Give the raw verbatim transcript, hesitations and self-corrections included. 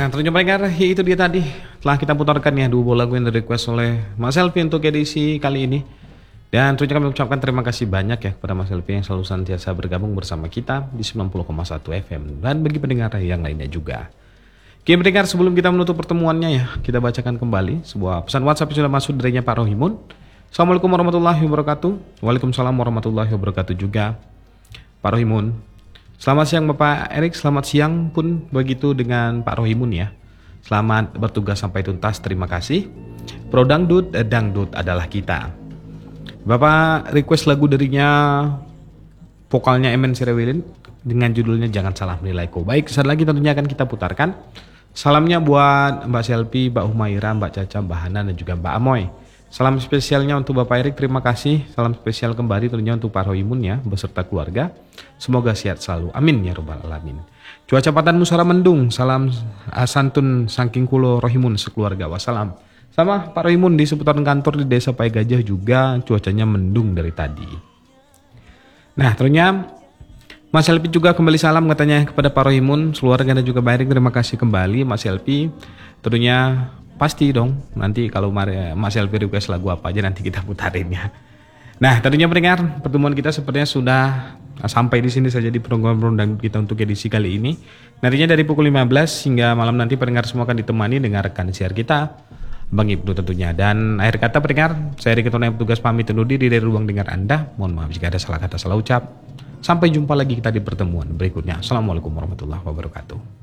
Nah, ternyata pendengar, itu dia tadi telah kita putarkan ya dua buah lagu yang di request oleh Mas Selfie untuk edisi kali ini. Dan tentunya kami ucapkan terima kasih banyak ya kepada Mas Selfie yang selalu senantiasa bergabung bersama kita di sembilan puluh koma satu F M dan bagi pendengar yang lainnya juga. Oke pendengar, sebelum kita menutup pertemuannya ya, kita bacakan kembali sebuah pesan WhatsApp yang sudah masuk darinya Pak Rohimun. Assalamualaikum warahmatullahi wabarakatuh. Waalaikumsalam warahmatullahi wabarakatuh juga Pak Rohimun. Selamat siang Bapak Erik, selamat siang pun begitu dengan Pak Rohimun ya. Selamat bertugas sampai tuntas, terima kasih. Pro Dangdut, Dangdut adalah kita. Bapak request lagu darinya, vokalnya Emen Sirewilin dengan judulnya Jangan Salah Menilaiku. Baik, sesaat lagi tentunya akan kita putarkan. Salamnya buat Mbak Selfie, Mbak Humaira, Mbak Caca, Mbak Hana dan juga Mbak Amoy. Salam spesialnya untuk Bapak Erik, terima kasih. Salam spesial kembali tentunya untuk Pak Rohimun ya, beserta keluarga. Semoga sehat selalu. Amin ya robbal alamin. Cuaca Patan Musara mendung. Salam santun saking kulo Rohimun sekeluarga. Wassalam. Sama Pak Rohimun di seputaran kantor di Desa Pai Gajah juga cuacanya mendung dari tadi. Nah, ternyata Mas Selfie juga kembali salam katanya kepada Pak Rohimun, keluarga dan juga Pak Erik. Terima kasih kembali Mas Selfie. Tentunya pasti dong, nanti kalau Mas Selfie request lagu apa aja nanti kita putarin ya. Nah, tentunya pendengar, pertemuan kita sepertinya sudah sampai di sini saja di program Dangdut kita untuk edisi kali ini. Nantinya dari pukul lima belas hingga malam nanti pendengar semua akan ditemani dengan rekan siar kita, Bang Ibnu tentunya. Dan akhir kata pendengar, saya Erik yang petugas pamit undur diri dari ruang dengar Anda. Mohon maaf jika ada salah kata salah ucap. Sampai jumpa lagi kita di pertemuan berikutnya. Assalamualaikum warahmatullahi wabarakatuh.